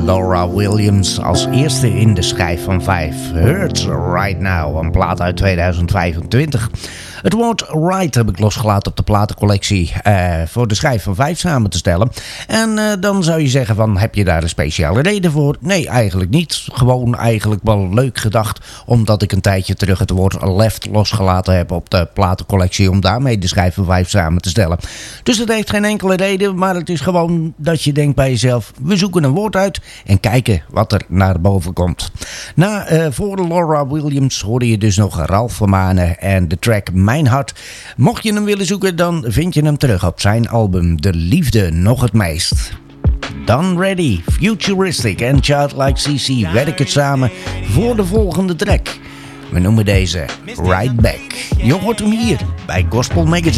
Laura Williams als eerste in de schijf van 5. Hurts Right Now, een plaat uit 2025. Het woord right heb ik losgelaten op de platencollectie voor de schijf van 5 samen te stellen. En dan zou je zeggen van, heb je daar een speciale reden voor? Nee, eigenlijk niet. Gewoon eigenlijk wel leuk gedacht, omdat ik een tijdje terug het woord left losgelaten heb op de platencollectie om daarmee de schijf van 5 samen te stellen. Dus dat heeft geen enkele reden, maar het is gewoon dat je denkt bij jezelf, we zoeken een woord uit en kijken wat er naar boven komt. Voor Laura Williams hoorde je dus nog Ralph van Manen en de track Mijn Hart. Mocht je hem willen zoeken, dan vind je hem terug op zijn album De Liefde nog het meest. Done Ready, Futuristic en Childlike CC werken samen voor de volgende track. We noemen deze Right Back. Je hoort hem hier bij Gospel Magazine.